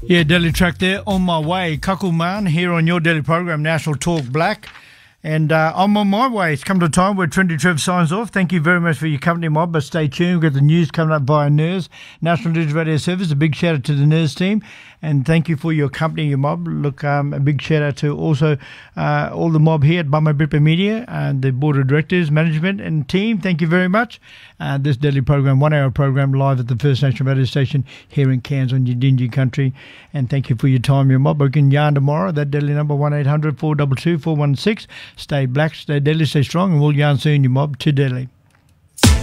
Yeah, daily track there. On my way, Kakuman here on your daily program, National Talk Black. And I'm on my way. It's come to a time where Trendy Trev signs off. Thank you very much for your company, Mob. But stay tuned. We've got the news coming up via NERS, National Digital Radio Service. A big shout out to the NERS team. And thank you for your company, your Mob. Look, a big shout out to also all the Mob here at Bama Bipper Media and the Board of Directors, management and team. Thank you very much. This daily program, 1 hour program live at the First National Radio Station here in Cairns on Yidinji country. And thank you for your time, your Mob. We can yarn tomorrow. That daily number 1800 422 416. Stay black, stay deadly, stay strong, and we'll yarn soon, your Mob. To Delhi.